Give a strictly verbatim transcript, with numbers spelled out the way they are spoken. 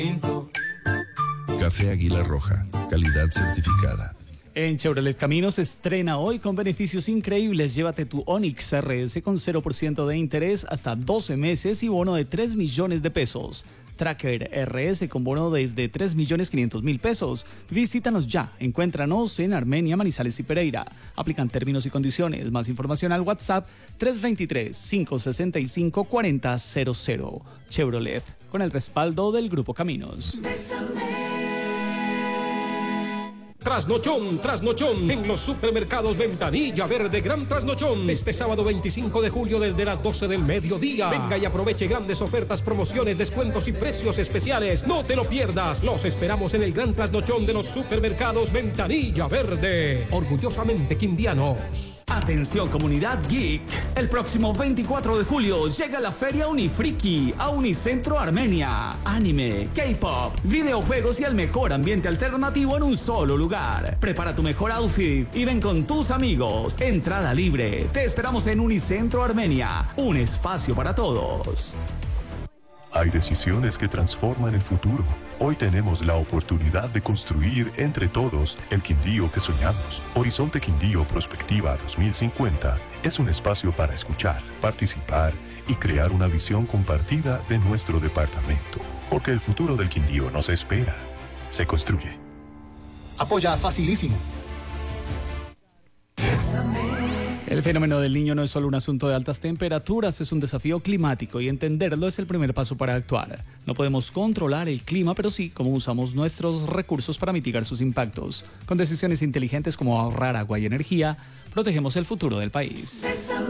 Café Águila Roja, calidad certificada. En Chevrolet Camino se estrena hoy con beneficios increíbles. Llévate tu Onix R S con cero por ciento de interés hasta doce meses y bono de tres millones de pesos. Tracker R S con bono desde tres millones quinientos mil pesos. Visítanos ya. Encuéntranos en Armenia, Manizales y Pereira. Aplican términos y condiciones. Más información al WhatsApp tres dos tres, cinco seis cinco, cuatro cero cero cero. Chevrolet, con el respaldo del Grupo Caminos. Trasnochón, trasnochón, en los supermercados Ventanilla Verde, gran trasnochón, este sábado veinticinco de julio desde las doce del mediodía. Venga y aproveche grandes ofertas, promociones, descuentos y precios especiales. No te lo pierdas, los esperamos en el gran trasnochón de los supermercados Ventanilla Verde. Orgullosamente quindianos. Atención comunidad geek, el próximo veinticuatro de julio llega la feria Unifriki a Unicentro Armenia. Anime, K-pop, videojuegos y el mejor ambiente alternativo en un solo lugar. Prepara tu mejor outfit y ven con tus amigos. Entrada libre, te esperamos en Unicentro Armenia, un espacio para todos. Hay decisiones que transforman el futuro. Hoy tenemos la oportunidad de construir entre todos el Quindío que soñamos. Horizonte Quindío Prospectiva dos mil cincuenta es un espacio para escuchar, participar y crear una visión compartida de nuestro departamento. Porque el futuro del Quindío no se espera, se construye. Apoya facilísimo. El fenómeno del Niño no es solo un asunto de altas temperaturas, es un desafío climático y entenderlo es el primer paso para actuar. No podemos controlar el clima, pero sí cómo usamos nuestros recursos para mitigar sus impactos. Con decisiones inteligentes como ahorrar agua y energía, protegemos el futuro del país.